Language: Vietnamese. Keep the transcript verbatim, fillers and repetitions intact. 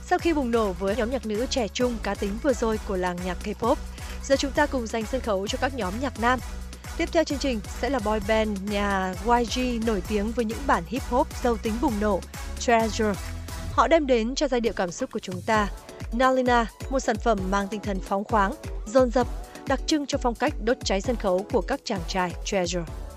Sau khi bùng nổ với nhóm nhạc nữ trẻ trung cá tính vừa rồi của làng nhạc K-pop, giờ chúng ta cùng dành sân khấu cho các nhóm nhạc nam. Tiếp theo chương trình sẽ là boy band nhà Y G nổi tiếng với những bản hip hop giàu tính bùng nổ, Treasure. Họ đem đến cho giai điệu cảm xúc của chúng ta Nalina, một sản phẩm mang tinh thần phóng khoáng, dồn dập, đặc trưng cho phong cách đốt cháy sân khấu của các chàng trai Treasure.